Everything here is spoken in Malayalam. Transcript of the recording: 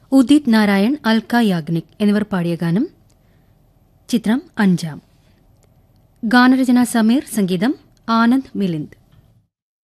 ഉദിത് നാരായൺ, അൽക്ക യാഗ്നിക് എന്നിവർ പാടിയ ഗാനം. ചിത്രം അഞ്ചാം. ഗാനരചന സമീർ, സംഗീതം ആനന്ദ് മിലിന്ദ്.